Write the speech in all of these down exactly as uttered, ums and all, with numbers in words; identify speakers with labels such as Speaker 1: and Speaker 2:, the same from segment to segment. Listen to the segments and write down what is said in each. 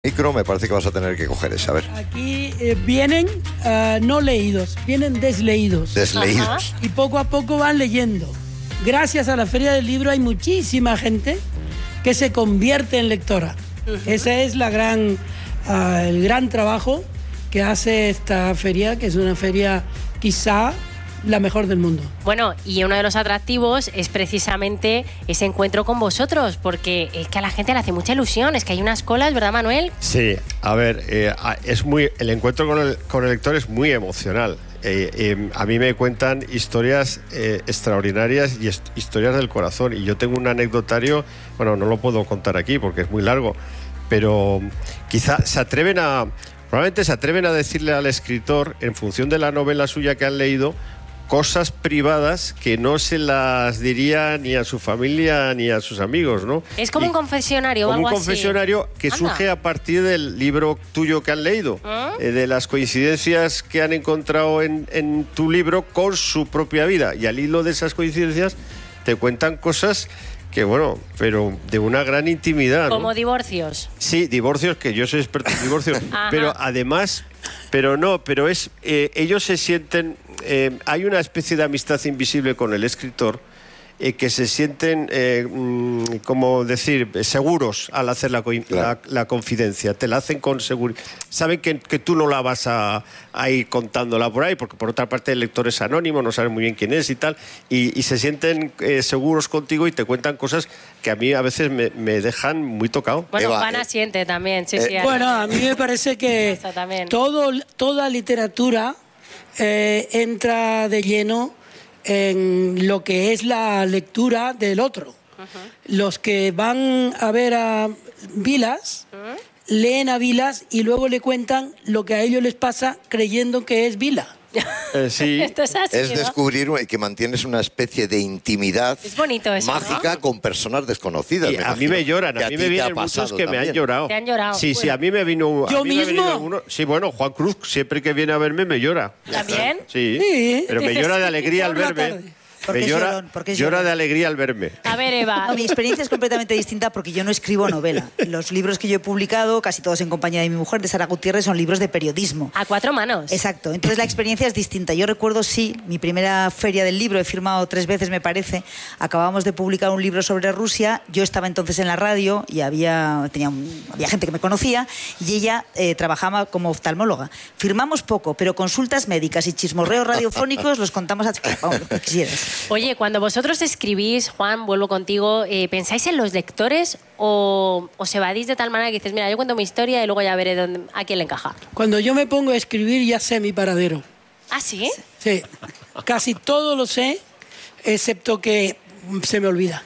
Speaker 1: Micro, me parece que vas a tener que coger esa, a ver.
Speaker 2: Aquí eh, vienen uh, no leídos, vienen desleídos.
Speaker 1: Desleídos.
Speaker 2: Ajá. Y poco a poco van leyendo. Gracias a la Feria del Libro hay muchísima gente que se convierte en lectora. Uh-huh. Ese es la gran, uh, el gran trabajo que hace esta feria, que es una feria quizá la mejor del mundo.
Speaker 3: Bueno, y uno de los atractivos es precisamente ese encuentro con vosotros, porque es que a la gente le hace mucha ilusión, es que hay unas colas, ¿verdad, Manuel?
Speaker 4: Sí, a ver, eh, es muy, el encuentro con el, con el lector es muy emocional. Eh, eh, a mí me cuentan historias eh, extraordinarias y est- historias del corazón, y yo tengo un anecdotario, bueno, no lo puedo contar aquí porque es muy largo, pero quizá se atreven a, probablemente se atreven a decirle al escritor, en función de la novela suya que han leído, cosas privadas que no se las diría ni a su familia ni a sus amigos, ¿no?
Speaker 3: Es como
Speaker 4: y
Speaker 3: un confesionario o algo así.
Speaker 4: Como un confesionario que
Speaker 3: Anda.
Speaker 4: surge a partir del libro tuyo que han leído, ¿Eh? eh, de las coincidencias que han encontrado en, en tu libro con su propia vida. Y al hilo de esas coincidencias te cuentan cosas que, bueno, pero de una gran intimidad, ¿no?
Speaker 3: Como divorcios.
Speaker 4: Sí, divorcios, que yo soy experto en divorcios, pero además, pero no, pero es, eh, ellos se sienten, eh, hay una especie de amistad invisible con el escritor, eh, que se sienten, eh, mm, como decir, seguros al hacer la, claro. la, la confidencia, te la hacen con seguridad, saben que, que tú no la vas a, a ir contándola por ahí, porque por otra parte el lector es anónimo, no saben muy bien quién es y tal, y, y se sienten eh, seguros contigo y te cuentan cosas que a mí a veces me, me dejan muy tocado.
Speaker 3: Bueno,
Speaker 1: Eva,
Speaker 3: Juana
Speaker 1: eh,
Speaker 3: siente también, sí,
Speaker 1: eh,
Speaker 3: sí.
Speaker 2: Bueno, a mí me parece que todo, toda literatura eh, entra de lleno en lo que es la lectura del otro. Uh-huh. Los que van a ver a Vilas, uh-huh. leen a Vilas y luego le cuentan lo que a ellos les pasa creyendo que es Vila.
Speaker 4: Eh, sí.
Speaker 3: Esto es así,
Speaker 1: es
Speaker 3: ¿no?
Speaker 1: descubrir que mantienes una especie de intimidad
Speaker 3: es bonito eso,
Speaker 1: mágica, ¿no? Con personas desconocidas.
Speaker 4: Y a mí me lloran, a, a mí me vienen muchos que
Speaker 1: también.
Speaker 4: me han llorado.
Speaker 3: ¿Te han llorado?
Speaker 4: Sí,
Speaker 3: bueno.
Speaker 4: sí, a mí me vino...
Speaker 2: ¿Yo
Speaker 4: a mí
Speaker 2: mismo?
Speaker 4: Me alguno, sí, bueno, Juan Cruz, siempre que viene a verme me llora.
Speaker 3: ¿También?
Speaker 4: Sí,
Speaker 2: sí.
Speaker 4: Pero me llora de alegría al verme. Me llora, llora de alegría al verme.
Speaker 3: A ver, Eva.
Speaker 5: No, mi experiencia es completamente distinta porque yo no escribo novela. Los libros que yo he publicado, casi todos en compañía de mi mujer, de Sara Gutiérrez, son libros de periodismo.
Speaker 3: A cuatro manos.
Speaker 5: Exacto. Entonces la experiencia es distinta. Yo recuerdo, sí, mi primera feria del libro, he firmado tres veces, me parece. Acabábamos de publicar un libro sobre Rusia. Yo estaba entonces en la radio y había, tenía un, había gente que me conocía y ella eh, trabajaba como oftalmóloga. Firmamos poco, pero consultas médicas y chismorreos radiofónicos los contamos a... Vamos, lo que quisieras.
Speaker 3: Oye, cuando vosotros escribís, Juan, vuelvo contigo, eh, ¿pensáis en los lectores o os evadís de tal manera que dices, mira, yo cuento mi historia y luego ya veré dónde, a quién le encaja?
Speaker 2: Cuando yo me pongo a escribir ya sé mi paradero.
Speaker 3: ¿Ah, sí?
Speaker 2: Sí, casi todo lo sé, excepto que se me olvida.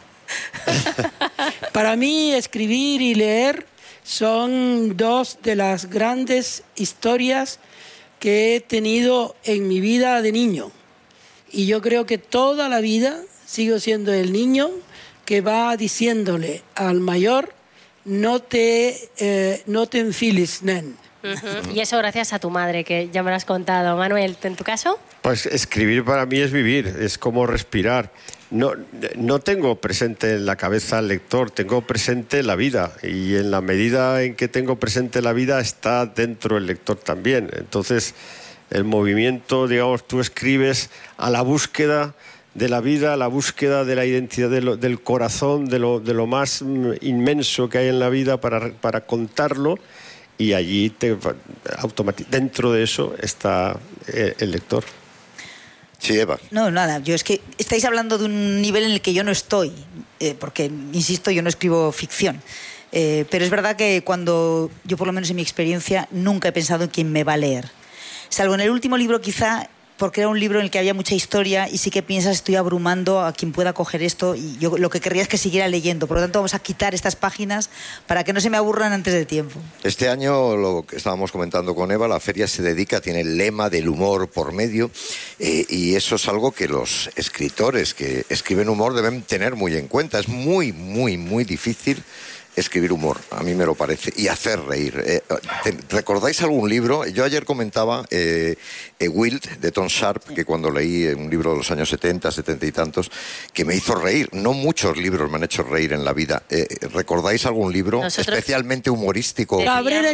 Speaker 2: Para mí, escribir y leer son dos de las grandes historias que he tenido en mi vida de niño. Y yo creo que toda la vida sigo siendo el niño que va diciéndole al mayor, no te, eh, no te enfiles, nen.
Speaker 3: Uh-huh. Y eso gracias a tu madre, que ya me lo has contado. Manuel, ¿en tu caso?
Speaker 4: Pues escribir para mí es vivir, es como respirar. No, no tengo presente en la cabeza al lector, tengo presente la vida. Y en la medida en que tengo presente la vida, está dentro el lector también. Entonces... el movimiento, digamos, tú escribes a la búsqueda de la vida, a la búsqueda de la identidad de lo, del corazón, de lo, de lo más inmenso que hay en la vida para, para contarlo, y allí te, automati- dentro de eso está el lector.
Speaker 1: Sí, Eva.
Speaker 5: No, nada, yo es que estáis hablando de un nivel en el que yo no estoy, eh, porque, insisto, yo no escribo ficción. Eh, pero es verdad que cuando, yo por lo menos en mi experiencia, nunca he pensado en quién me va a leer. Salvo en el último libro quizá, porque era un libro en el que había mucha historia y sí que piensas, estoy abrumando a quien pueda coger esto y yo lo que querría es que siguiera leyendo. Por lo tanto, vamos a quitar estas páginas para que no se me aburran antes de tiempo.
Speaker 1: Este año, lo que estábamos comentando con Eva, la feria se dedica, tiene el lema del humor por medio, eh, y eso es algo que los escritores que escriben humor deben tener muy en cuenta. Es muy, muy, muy difícil escribir humor, a mí me lo parece, y hacer reír. Eh, ¿te- ¿Recordáis algún libro? Yo ayer comentaba eh, eh, Wild, de Tom Sharp, que cuando leí un libro de los años setenta, setenta y tantos, que me hizo reír. No muchos libros me han hecho reír en la vida. Eh, ¿Recordáis algún libro
Speaker 3: Nosotros-
Speaker 1: especialmente humorístico?
Speaker 2: Cabrera